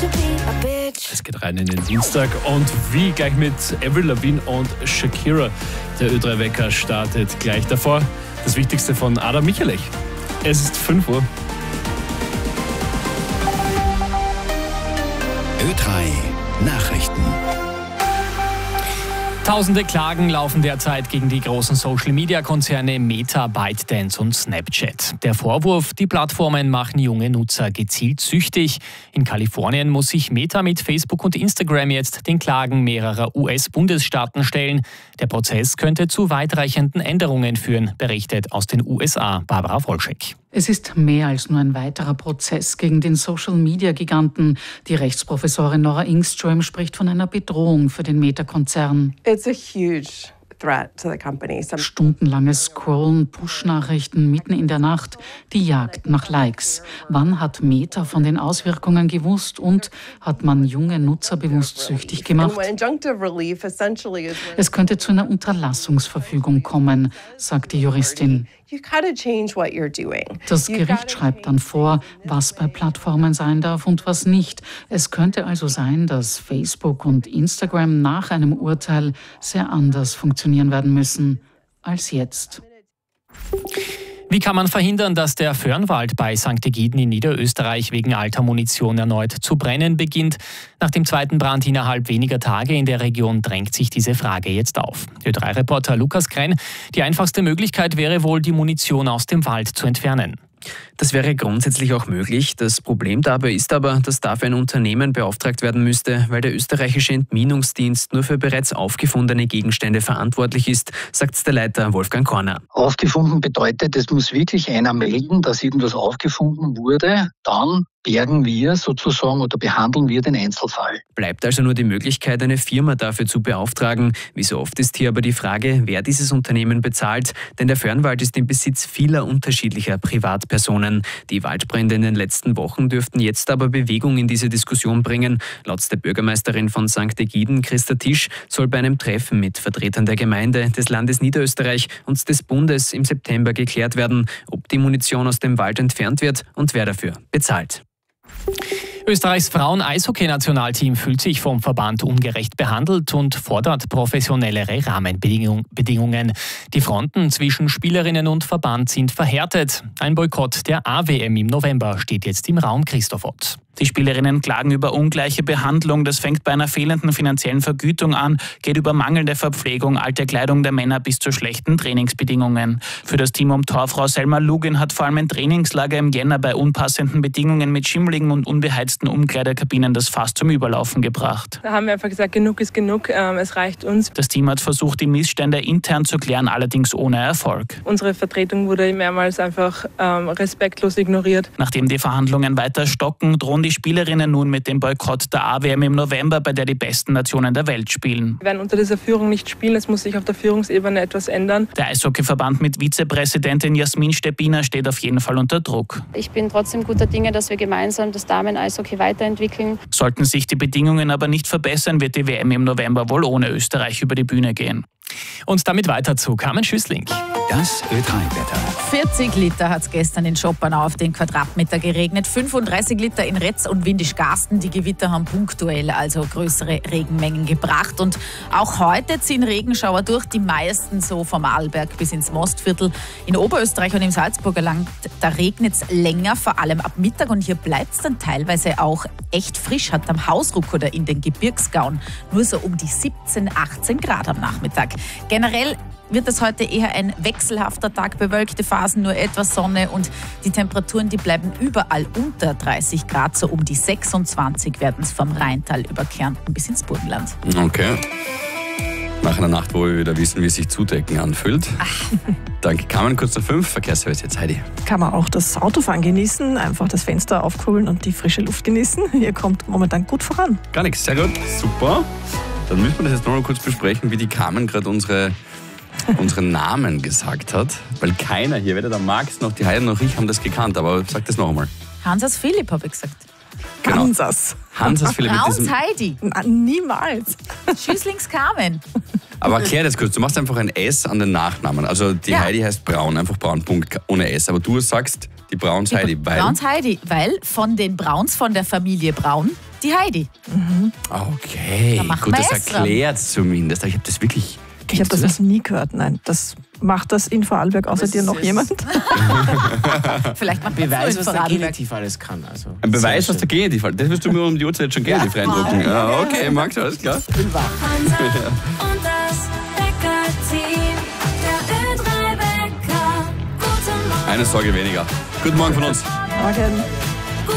Es geht rein in den Dienstag und wie gleich mit Avril Lavigne und Shakira. Der Ö3-Wecker startet gleich davor. Das Wichtigste von Adam Michalech. Es ist 5 Uhr. Ö3 Nachrichten. Tausende Klagen laufen derzeit gegen die großen Social-Media-Konzerne Meta, ByteDance und Snapchat. Der Vorwurf, die Plattformen machen junge Nutzer gezielt süchtig. In Kalifornien muss sich Meta mit Facebook und Instagram jetzt den Klagen mehrerer US-Bundesstaaten stellen. Der Prozess könnte zu weitreichenden Änderungen führen, berichtet aus den USA Barbara Wolschek. Es ist mehr als nur ein weiterer Prozess gegen den Social-Media-Giganten. Die Rechtsprofessorin Nora Ingström spricht von einer Bedrohung für den Meta-Konzern. It's a huge threat to the company. Stundenlanges Scrollen, Push-Nachrichten mitten in der Nacht, die Jagd nach Likes. Wann hat Meta von den Auswirkungen gewusst und hat man junge Nutzer bewusst süchtig gemacht? Es könnte zu einer Unterlassungsverfügung kommen, sagt die Juristin. Das Gericht schreibt dann vor, was bei Plattformen sein darf und was nicht. Es könnte also sein, dass Facebook und Instagram nach einem Urteil sehr anders funktionieren werden müssen als jetzt. Wie kann man verhindern, dass der Föhrenwald bei St. Egiden in Niederösterreich wegen alter Munition erneut zu brennen beginnt? Nach dem zweiten Brand innerhalb weniger Tage in der Region drängt sich diese Frage jetzt auf. Ö3-Reporter Lukas Krenn, die einfachste Möglichkeit wäre wohl, die Munition aus dem Wald zu entfernen. Das wäre grundsätzlich auch möglich. Das Problem dabei ist aber, dass dafür ein Unternehmen beauftragt werden müsste, weil der österreichische Entminungsdienst nur für bereits aufgefundene Gegenstände verantwortlich ist, sagt der Leiter Wolfgang Korner. Aufgefunden bedeutet, es muss wirklich einer melden, dass irgendwas aufgefunden wurde. Dann bergen wir sozusagen oder behandeln wir den Einzelfall. Bleibt also nur die Möglichkeit, eine Firma dafür zu beauftragen. Wie so oft ist hier aber die Frage, wer dieses Unternehmen bezahlt. Denn der Föhrenwald ist im Besitz vieler unterschiedlicher Privatpersonen. Die Waldbrände in den letzten Wochen dürften jetzt aber Bewegung in diese Diskussion bringen. Laut der Bürgermeisterin von St. Egiden, Christa Tisch, soll bei einem Treffen mit Vertretern der Gemeinde, des Landes Niederösterreich und des Bundes im September geklärt werden, ob die Munition aus dem Wald entfernt wird und wer dafür bezahlt. Österreichs Frauen-Eishockey-Nationalteam fühlt sich vom Verband ungerecht behandelt und fordert professionellere Rahmenbedingungen. Die Fronten zwischen Spielerinnen und Verband sind verhärtet. Ein Boykott der AWM im November steht jetzt im Raum. Christoph Ott. Die Spielerinnen klagen über ungleiche Behandlung. Das fängt bei einer fehlenden finanziellen Vergütung an, geht über mangelnde Verpflegung, alte Kleidung der Männer bis zu schlechten Trainingsbedingungen. Für das Team um Torfrau Selma Lugin hat vor allem ein Trainingslager im Jänner bei unpassenden Bedingungen mit schimmligen und unbeheizten Umkleidekabinen das Fass zum Überlaufen gebracht. Da haben wir einfach gesagt, genug ist genug, es reicht uns. Das Team hat versucht, die Missstände intern zu klären, allerdings ohne Erfolg. Unsere Vertretung wurde mehrmals einfach respektlos ignoriert. Nachdem die Verhandlungen weiter stocken, drohen die Spielerinnen nun mit dem Boykott der AWM im November, bei der die besten Nationen der Welt spielen. Wir werden unter dieser Führung nicht spielen, es muss sich auf der Führungsebene etwas ändern. Der Eishockeyverband mit Vizepräsidentin Jasmin Steppiner steht auf jeden Fall unter Druck. Ich bin trotzdem guter Dinge, dass wir gemeinsam das Damen-Eishockey weiterentwickeln. Sollten sich die Bedingungen aber nicht verbessern, wird die WM im November wohl ohne Österreich über die Bühne gehen. Und damit weiter zu Carmen Schüssling. Das Ö3-Wetter. 40 Liter hat es gestern in Schopenau auf den Quadratmeter geregnet, 35 Liter in Retz und Windisch-Garsten. Die Gewitter haben punktuell also größere Regenmengen gebracht. Und auch heute ziehen Regenschauer durch, die meisten so vom Arlberg bis ins Mostviertel. In Oberösterreich und im Salzburger Land, da regnet es länger, vor allem ab Mittag. Und hier bleibt es dann teilweise auch echt frisch, hat am Hausruck oder in den Gebirgsgauen nur so um die 17, 18 Grad am Nachmittag. Generell wird es heute eher ein wechselhafter Tag, bewölkte Phasen, nur etwas Sonne und die Temperaturen, die bleiben überall unter 30 Grad, so um die 26 werden es vom Rheintal über Kärnten bis ins Burgenland. Okay. Nach einer Nacht, wo wir wieder wissen, wie sich Zudecken anfühlt. Danke. Carmen, kurz nach 5, Verkehrsservice jetzt, Heidi. Kann man auch das Autofahren genießen, einfach das Fenster aufkurbeln und die frische Luft genießen. Hier kommt momentan gut voran. Gar nichts, sehr gut, super. Dann müssen wir das jetzt noch mal kurz besprechen, wie die Carmen gerade unseren Namen gesagt hat. Weil keiner hier, weder der Max noch die Heidi noch ich, haben das gekannt. Aber sag das noch einmal. Hansas Philipp, habe ich gesagt. Genau. Hansas Philipp. Brauns Heidi. Niemals. Schüsslings Carmen. Aber erklär das kurz. Du machst einfach ein S an den Nachnamen. Also die Heidi heißt Braun, einfach Braun, Punkt, ohne S. Aber du sagst die Brauns Heidi. Brauns Heidi, weil von den Brauns, von der Familie Braun, die Heidi. Okay, Da machen gut, wir das extra. erklärt zumindest. Aber ich habe das wirklich... Ich habe das noch nie gehört. Nein, macht das in Vorarlberg außer dir noch jemand? Vielleicht macht Beweis, man was so der in Genitiv alles kann. Also, Ein Beweis, sehr was der Genitiv hat. Das wirst du mir um die Uhrzeit schon Genitiv reindrücken. Ja, okay, Max, alles klar. Und das Wecker-Team, der Ö3-Wecker. Guten Morgen. Eine Sorge weniger. Guten Morgen von uns. Morgen.